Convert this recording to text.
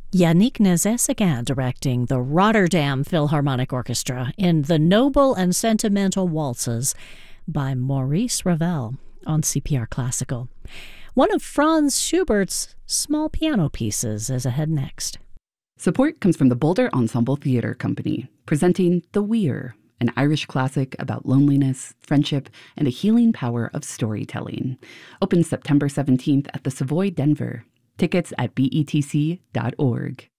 Yannick Nézet-Séguin directing the Rotterdam Philharmonic Orchestra in The Noble and Sentimental Waltzes by Maurice Ravel on CPR Classical. One of Franz Schubert's small piano pieces is ahead next. Support comes from the Boulder Ensemble Theatre Company, presenting The Weir, an Irish classic about loneliness, friendship, and the healing power of storytelling. Opens September 17th at the Savoy Denver. Tickets at betc.org.